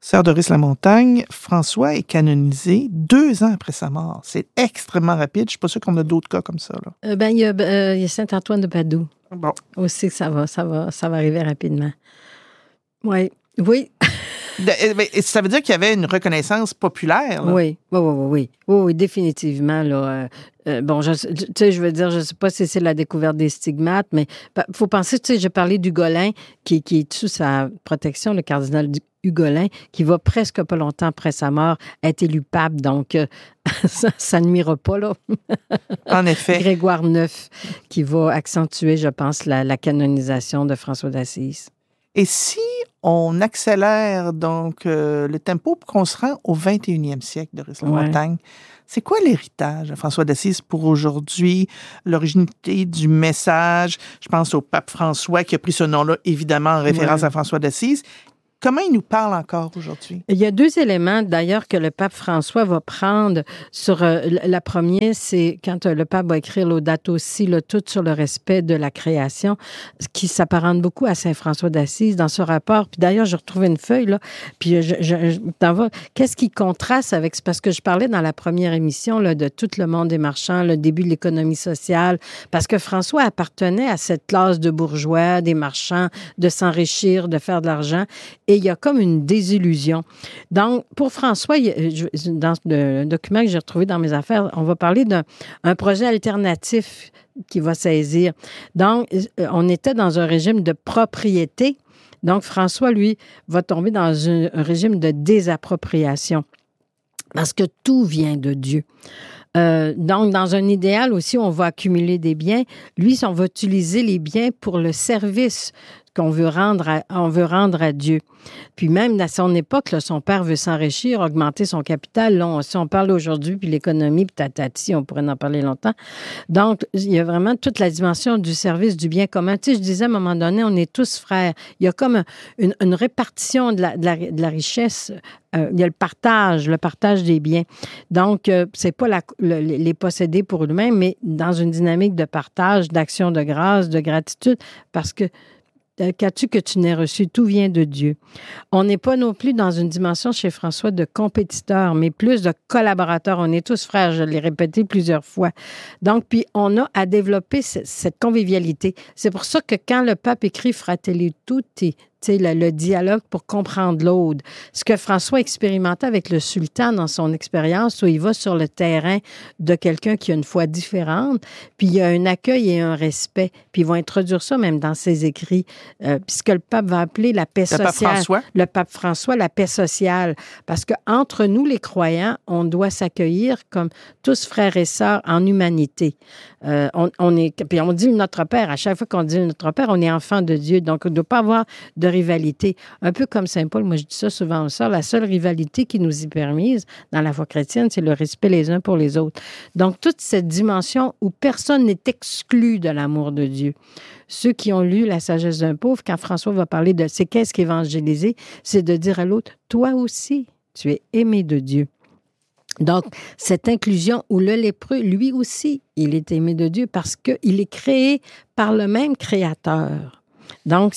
Sœur Doris Lamontagne, François est canonisé 2 ans après sa mort. C'est extrêmement rapide. Je ne suis pas sûre qu'on a d'autres cas comme ça. Là. Il y a Saint-Antoine de Padoue. Bon. Aussi, ça va arriver rapidement. Oui. Ça veut dire qu'il y avait une reconnaissance populaire. Là. Oui, définitivement. Là, je veux dire, je ne sais pas si c'est la découverte des stigmates, mais il faut penser, j'ai parlé d'Hugolin, qui est sous sa protection, le cardinal Hugolin, qui va presque pas longtemps après sa mort être élu pape, donc ça ne nuira pas, là. En effet. Grégoire IX, qui va accentuer, je pense, la canonisation de François d'Assise. Et si on accélère donc le tempo pour qu'on se rend au 21e siècle, Doris Lamontagne, c'est quoi l'héritage de François d'Assise pour aujourd'hui, l'originalité du message? Je pense au pape François qui a pris ce nom-là, évidemment, en référence à François d'Assise. Comment il nous parle encore aujourd'hui? Il y a 2 éléments, d'ailleurs, que le pape François va prendre sur... la première, c'est quand le pape va écrire Laudato Si, tout sur le respect de la création, qui s'apparente beaucoup à Saint François d'Assise dans ce rapport. Puis d'ailleurs, j'ai retrouvé une feuille, là, puis qu'est-ce qui contraste avec... C'est parce que je parlais dans la première émission là, de tout le monde des marchands, le début de l'économie sociale, parce que François appartenait à cette classe de bourgeois, des marchands, de s'enrichir, de faire de l'argent. Et il y a comme une désillusion. Donc, pour François, dans le document que j'ai retrouvé dans mes affaires, on va parler d'un projet alternatif qui va saisir. Donc, on était dans un régime de propriété. Donc, François, lui, va tomber dans un régime de désappropriation parce que tout vient de Dieu. Donc, dans un idéal aussi, on va accumuler des biens. Lui, on va utiliser les biens pour le service qu'on veut rendre à Dieu. Puis même à son époque, là, son père veut s'enrichir, augmenter son capital. Là, si on parle aujourd'hui, puis l'économie, puis tatati, on pourrait en parler longtemps. Donc, il y a vraiment toute la dimension du service, du bien commun. Tu sais, je disais à un moment donné, on est tous frères. Il y a comme une répartition de la richesse. Il y a le partage des biens. Donc, c'est pas les posséder pour eux-mêmes, mais dans une dynamique de partage, d'action de grâce, de gratitude, parce que qu'as-tu que tu n'aies reçu? Tout vient de Dieu. On n'est pas non plus dans une dimension chez François de compétiteurs, mais plus de collaborateurs. On est tous frères, je l'ai répété plusieurs fois. Donc, puis on a à développer cette convivialité. C'est pour ça que quand le pape écrit Fratelli Tutti, le dialogue pour comprendre l'autre. Ce que François expérimentait avec le sultan dans son expérience, où il va sur le terrain de quelqu'un qui a une foi différente, puis il y a un accueil et un respect. Puis ils vont introduire ça même dans ses écrits, puisque le pape va appeler la paix sociale. Le pape François, la paix sociale. Parce qu'entre nous, les croyants, on doit s'accueillir comme tous frères et sœurs en humanité. Puis on dit notre Père. À chaque fois qu'on dit notre Père, on est enfant de Dieu. Donc, on ne doit pas avoir de rivalité. Un peu comme Saint Paul, moi je dis ça souvent, la seule rivalité qui nous est permise dans la foi chrétienne, c'est le respect les uns pour les autres. Donc, toute cette dimension où personne n'est exclu de l'amour de Dieu. Ceux qui ont lu La sagesse d'un pauvre, quand François va parler de c'est qu'est-ce qu'évangéliser, c'est de dire à l'autre, toi aussi, tu es aimé de Dieu. Donc, cette inclusion où le lépreux, lui aussi, il est aimé de Dieu parce qu'il est créé par le même Créateur. Donc,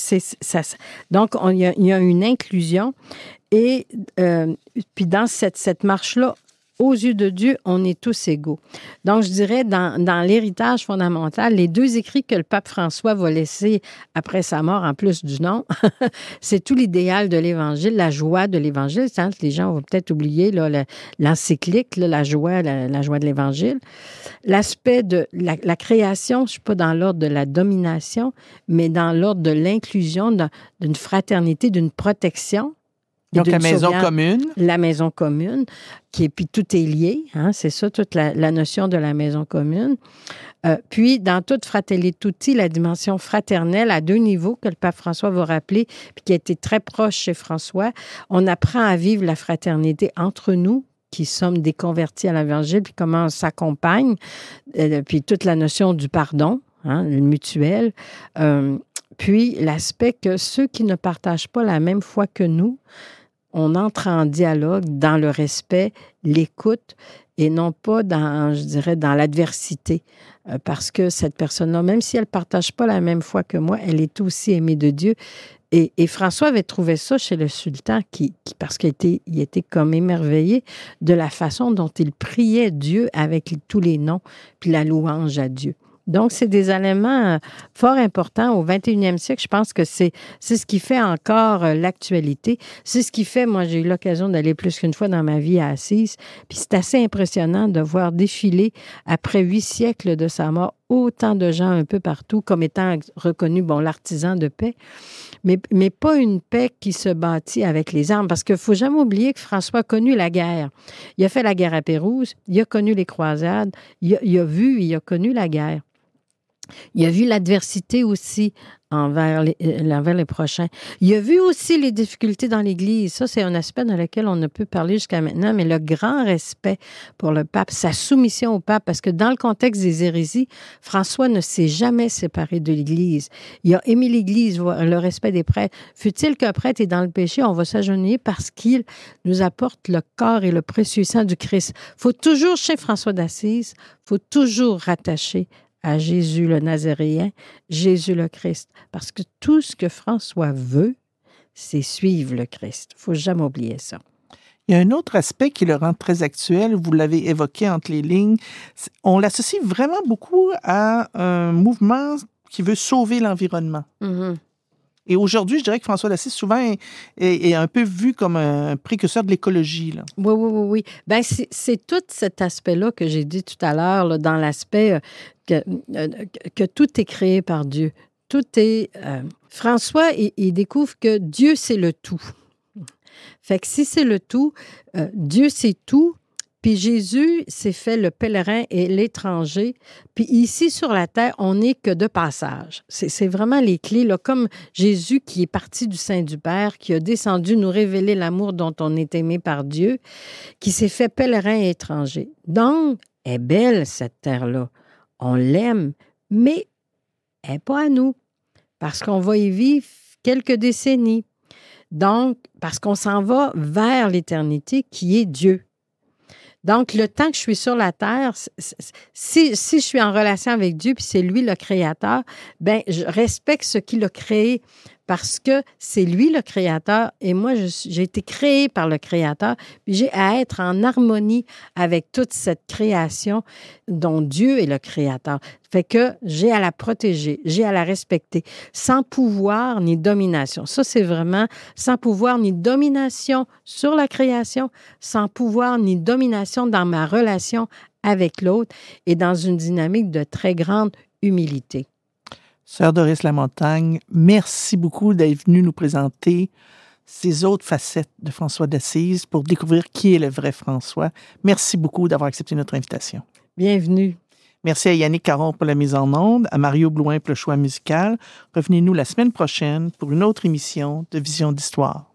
il y a une inclusion. Et puis, dans cette marche-là, aux yeux de Dieu, on est tous égaux. Donc, je dirais, dans l'héritage fondamental, les 2 écrits que le pape François va laisser après sa mort, en plus du nom, c'est tout l'idéal de l'Évangile, la joie de l'Évangile. Les gens vont peut-être oublier là, l'encyclique, là, la joie de l'Évangile. L'aspect de la création, je ne suis pas dans l'ordre de la domination, mais dans l'ordre de l'inclusion, d'une fraternité, d'une protection. Donc, la maison commune. La maison commune, puis tout est lié, hein, c'est ça, toute la notion de la maison commune. Puis, dans toute Fratelli Tutti, la dimension fraternelle à 2 niveaux que le pape François va rappeler, puis qui a été très proche chez François, on apprend à vivre la fraternité entre nous, qui sommes des convertis à l'Évangile, puis comment on s'accompagne, puis toute la notion du pardon, hein, le mutuel. Puis, l'aspect que ceux qui ne partagent pas la même foi que nous, on entre en dialogue dans le respect, l'écoute et non pas dans l'adversité. Parce que cette personne-là, même si elle ne partage pas la même foi que moi, elle est aussi aimée de Dieu. Et François avait trouvé ça chez le sultan, parce qu'il était comme émerveillé de la façon dont il priait Dieu avec tous les noms, puis la louange à Dieu. Donc, c'est des éléments fort importants au 21e siècle. Je pense que c'est ce qui fait encore l'actualité. C'est ce qui fait, moi, j'ai eu l'occasion d'aller plus qu'une fois dans ma vie à Assise. Puis c'est assez impressionnant de voir défiler, après 8 siècles de sa mort, autant de gens un peu partout comme étant reconnus, l'artisan de paix. Mais pas une paix qui se bâtit avec les armes. Parce qu'il ne faut jamais oublier que François a connu la guerre. Il a fait la guerre à Pérouse, il a connu les croisades, il a connu la guerre. Il a vu l'adversité aussi envers les prochains. Il a vu aussi les difficultés dans l'Église. Ça, c'est un aspect dans lequel on ne peut parler jusqu'à maintenant, mais le grand respect pour le pape, sa soumission au pape, parce que dans le contexte des hérésies, François ne s'est jamais séparé de l'Église. Il a aimé l'Église, le respect des prêtres. Fût-il qu'un prêtre est dans le péché, on va s'agenouiller parce qu'il nous apporte le corps et le précieux sang du Christ. Il faut toujours, chez François d'Assise, il faut toujours rattacher à Jésus le Nazaréen, Jésus le Christ. Parce que tout ce que François veut, c'est suivre le Christ. Il ne faut jamais oublier ça. Il y a un autre aspect qui le rend très actuel, vous l'avez évoqué entre les lignes. On l'associe vraiment beaucoup à un mouvement qui veut sauver l'environnement. Mm-hmm. Et aujourd'hui, je dirais que François d'Assise, souvent, est un peu vu comme un précurseur de l'écologie. Là. Oui. Bien, c'est tout cet aspect-là que j'ai dit tout à l'heure, là, dans l'aspect que tout est créé par Dieu. Tout est... François, il découvre que Dieu, c'est le tout. Fait que si c'est le tout, Dieu, c'est tout. Puis Jésus s'est fait le pèlerin et l'étranger. Puis ici, sur la terre, on n'est que de passage. C'est vraiment les clés, là, comme Jésus qui est parti du sein du Père, qui a descendu nous révéler l'amour dont on est aimé par Dieu, qui s'est fait pèlerin et étranger. Donc, elle est belle, cette terre-là. On l'aime, mais elle n'est pas à nous, parce qu'on va y vivre quelques décennies. Donc, parce qu'on s'en va vers l'éternité qui est Dieu. Donc, le temps que je suis sur la terre, si je suis en relation avec Dieu, puis c'est lui le créateur, bien, je respecte ce qu'il a créé parce que c'est lui le créateur et moi, j'ai été créée par le créateur, puis j'ai à être en harmonie avec toute cette création dont Dieu est le créateur. Fait que j'ai à la protéger, j'ai à la respecter, sans pouvoir ni domination. Ça, c'est vraiment sans pouvoir ni domination sur la création, sans pouvoir ni domination dans ma relation avec l'autre et dans une dynamique de très grande humilité. Sœur Doris Lamontagne, merci beaucoup d'être venue nous présenter ces autres facettes de François d'Assise pour découvrir qui est le vrai François. Merci beaucoup d'avoir accepté notre invitation. Bienvenue. Merci à Yannick Caron pour la mise en onde, à Mario Blouin pour le choix musical. Revenez-nous la semaine prochaine pour une autre émission de Vision d'Histoire.